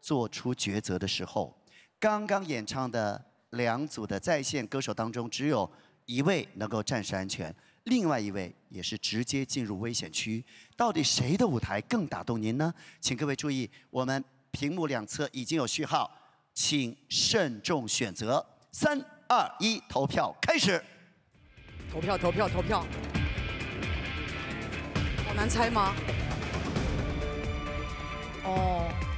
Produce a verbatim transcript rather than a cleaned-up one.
做出抉择的时候。刚刚演唱的两组的在线歌手当中，只有一位能够暂时安全，另外一位也是直接进入危险区。到底谁的舞台更打动您呢？请各位注意，我们屏幕两侧已经有序号，请慎重选择。三、二、一，投票开始。 投票，投票，投票。好难猜吗？哦。